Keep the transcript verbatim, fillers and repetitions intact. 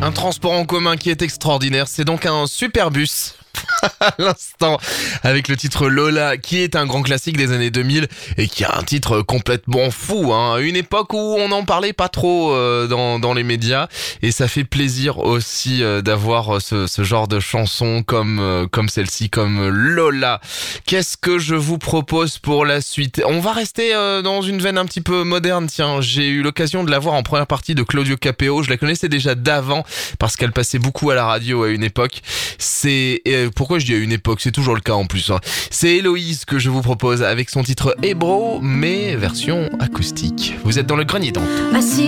Un transport en commun qui est extraordinaire, c'est donc un Superbus à l'instant, avec le titre Lola, qui est un grand classique des années deux mille et qui a un titre complètement fou, hein. Une époque où on n'en parlait pas trop euh, dans, dans les médias, et ça fait plaisir aussi euh, d'avoir ce, ce genre de chansons comme, euh, comme celle-ci, comme Lola. Qu'est-ce que je vous propose pour la suite ? On va rester euh, dans une veine un petit peu moderne, tiens, j'ai eu l'occasion de la voir en première partie de Claudio Capéo, je la connaissais déjà d'avant parce qu'elle passait beaucoup à la radio à une époque. C'est... Euh, Pourquoi je dis à une époque ? C'est toujours le cas en plus. Hein. C'est Héloïse que je vous propose avec son titre Hébro, mais version acoustique. Vous êtes dans le Grenier d'Antou.